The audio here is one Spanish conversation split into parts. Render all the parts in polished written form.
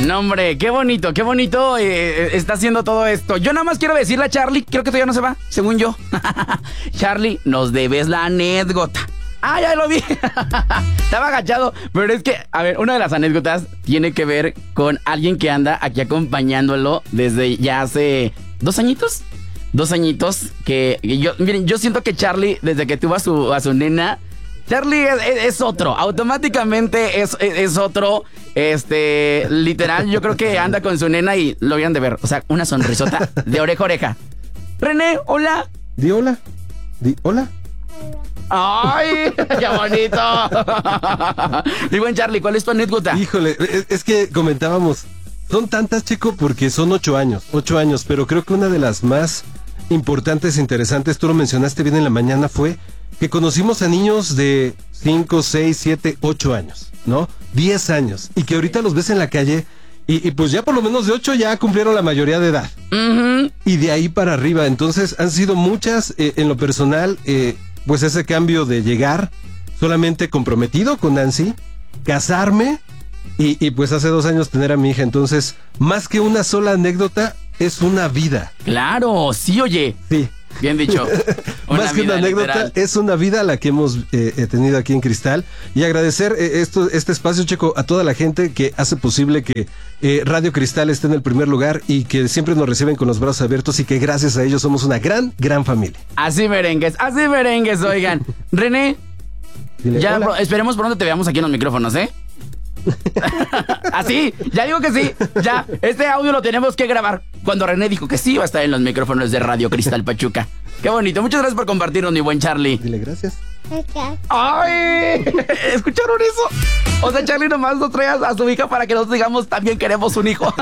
No, hombre, qué bonito está haciendo todo esto. Yo nada más quiero decirle a Charlie, creo que todavía no se va, según yo. Charlie, nos debes la anécdota. Ah, ya lo vi. Estaba agachado, pero es que, a ver, una de las anécdotas tiene que ver con alguien que anda aquí acompañándolo desde ya hace 2 añitos. 2 añitos que yo, miren, yo siento que Charlie, desde que tuvo a su nena, Charlie es otro, automáticamente es otro, literal, yo creo que anda con su nena y lo habían de ver, o sea, una sonrisota de oreja a oreja. René, hola. Di hola. ¡Ay, qué bonito! Mi buen Charlie, ¿cuál es tu anécdota? Híjole, es que comentábamos, son tantas, Checo, porque son 8 años, pero creo que una de las más importantes e interesantes, tú lo mencionaste bien en la mañana, fue que conocimos a niños de 5, 6, 7, 8 años, ¿no? 10 años, y que ahorita los ves en la calle y pues ya por lo menos de 8 ya cumplieron la mayoría de edad. Uh-huh. Y de ahí para arriba, entonces han sido muchas, en lo personal, pues ese cambio de llegar solamente comprometido con Nancy, casarme y pues hace 2 años tener a mi hija. Entonces, más que una sola anécdota, es una vida. Claro, sí, oye. Sí. Bien dicho. Más que una anécdota, literal. Es una vida la que hemos tenido aquí en Cristal. Y agradecer este espacio, Checo, a toda la gente que hace posible que Radio Cristal esté en el primer lugar y que siempre nos reciben con los brazos abiertos y que gracias a ellos somos una gran familia. Así merengues, oigan. René, dile, ya esperemos pronto te veamos aquí en los micrófonos, ¿eh? Así, ya digo que sí. Ya, este audio lo tenemos que grabar. Cuando René dijo que sí, va a estar en los micrófonos de Radio Cristal Pachuca. Qué bonito, muchas gracias por compartirnos, mi buen Charlie. Dile gracias. ¡Ay! ¿Escucharon eso? O sea, Charlie nomás nos trae a su hija para que nos digamos también queremos un hijo.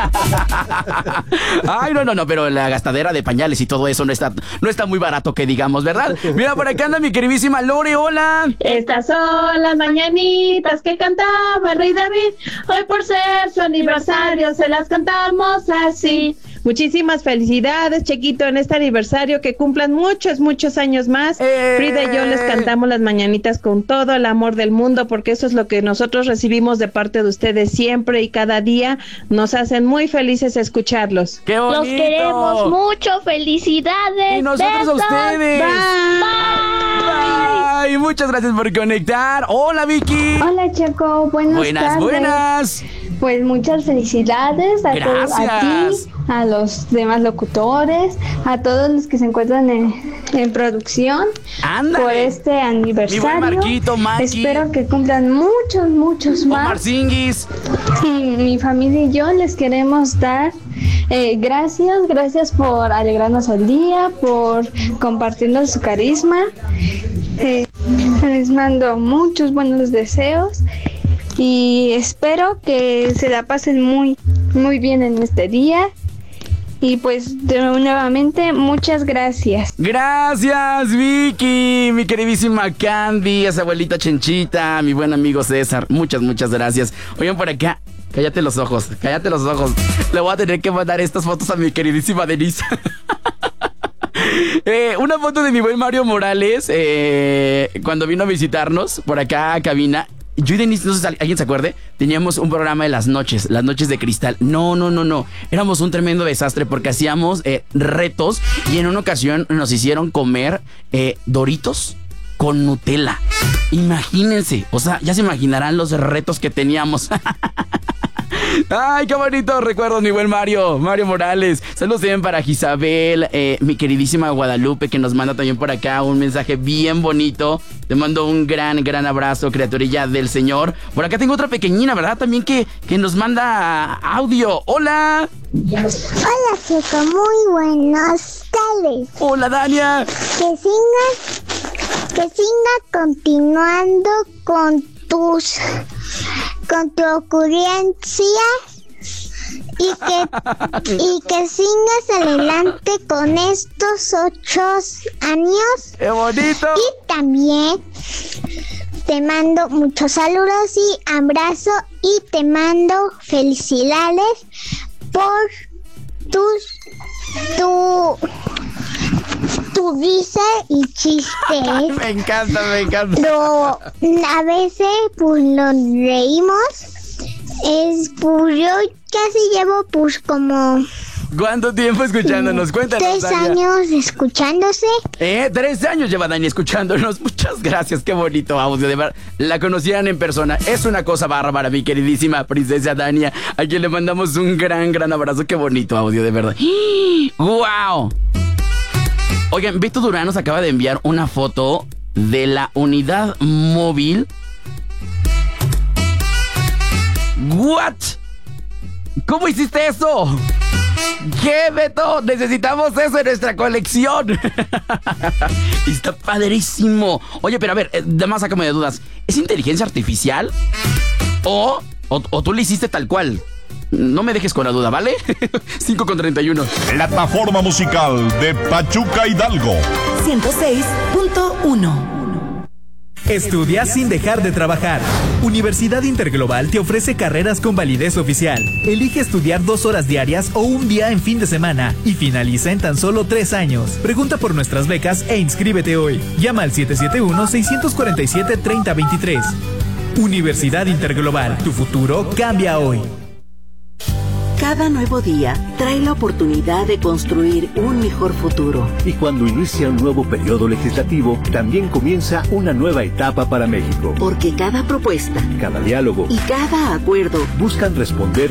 Ay, no, pero la gastadera de pañales y todo eso no está muy barato que digamos, ¿verdad? Mira, por acá anda mi queridísima Lore, hola. Estas son las mañanitas que cantaba el rey David. Hoy por ser su aniversario se las cantamos así. Muchísimas felicidades, Chequito, en este aniversario, que cumplan muchos años más. Frida y yo les cantamos las mañanitas con todo el amor del mundo, porque eso es lo que nosotros recibimos de parte de ustedes siempre y cada día. Nos hacen muy felices escucharlos. ¡Qué bonito! Los queremos mucho, felicidades. Y nosotros besos. A ustedes. Bye. Bye. Muchas gracias por conectar. Hola, Vicky. Hola, Checo, buenas tardes. Buenas. Pues muchas felicidades a ti, a los demás locutores, a todos los que se encuentran en producción. ¡Ándale! Por este aniversario. Mi buen Marquito, Maki. Espero que cumplan muchos más. Omar Singuis. Sí, mi familia y yo les queremos dar gracias por alegrarnos el día, por compartirnos su carisma. Les mando muchos buenos deseos. Y espero que se la pasen muy bien en este día. Y pues nuevamente muchas gracias. Gracias, Vicky, mi queridísima Candy, esa abuelita Chenchita, mi buen amigo César. Muchas gracias. Oigan, por acá, cállate los ojos. Le voy a tener que mandar estas fotos a mi queridísima Denise. Una foto de mi buen Mario Morales cuando vino a visitarnos por acá a cabina. Yo y Denise, no sé si alguien se acuerde, teníamos un programa de las noches de Cristal. No. Éramos un tremendo desastre porque hacíamos retos y en una ocasión nos hicieron comer Doritos con Nutella. Imagínense, o sea, ya se imaginarán los retos que teníamos. Ay, qué bonito recuerdos, mi buen Mario Morales. Saludos también para Gisabel, mi queridísima Guadalupe, que nos manda también por acá un mensaje bien bonito. Te mando un gran abrazo, criaturilla del Señor. Por acá tengo otra pequeñina, ¿verdad? También que nos manda audio. ¡Hola! Hola, Checo, muy buenas tardes. Hola, Dania. Que siga continuando con tu ocurrencia y que sigas adelante con estos 8 años. ¡Qué bonito! Y también te mando muchos saludos y abrazos y te mando felicidades por tu risa y chistes. Me encanta. Pero a veces pues nos reímos. Es Pues yo casi llevo como ¿Cuánto tiempo escuchándonos? Cuéntanos, 3 Dania. años escuchándose. 3 años lleva Dani escuchándonos. Muchas gracias, qué bonito audio. De verdad, la conocieran en persona. Es una cosa bárbara, mi queridísima princesa Dania, a quien le mandamos un gran abrazo. Qué bonito audio, de verdad. ¡Wow! Oigan, Beto Durán nos acaba de enviar una foto de la unidad móvil. ¿What? ¿Cómo hiciste eso? ¿Qué, Beto? Necesitamos eso en nuestra colección. Está padrísimo. Oye, pero a ver, además sácame de dudas. ¿Es inteligencia artificial? ¿O tú lo hiciste tal cual? No me dejes con la duda, ¿vale? 5:31. Plataforma musical de Pachuca Hidalgo. 106.1. Estudia sin dejar de trabajar. Universidad Interglobal te ofrece carreras con validez oficial. Elige estudiar 2 horas diarias o un día en fin de semana y finaliza en tan solo 3 años. Pregunta por nuestras becas e inscríbete hoy. Llama al 771-647-3023. Universidad Interglobal, tu futuro cambia hoy. Cada nuevo día trae la oportunidad de construir un mejor futuro. Y cuando inicia un nuevo periodo legislativo, también comienza una nueva etapa para México. Porque cada propuesta, Cada diálogo y cada acuerdo buscan responder